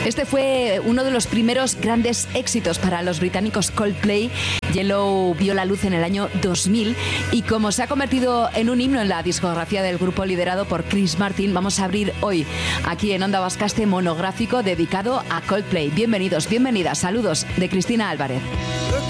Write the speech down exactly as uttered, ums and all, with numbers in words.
Este fue uno de los primeros grandes éxitos para los británicos Coldplay. Yellow vio la luz en el año dos mil y como se ha convertido en un himno en la discografía del grupo liderado por Chris Martin, vamos a abrir hoy aquí en Onda Vasca este monográfico dedicado a Coldplay. Bienvenidos, bienvenidas, saludos de Cristina Álvarez.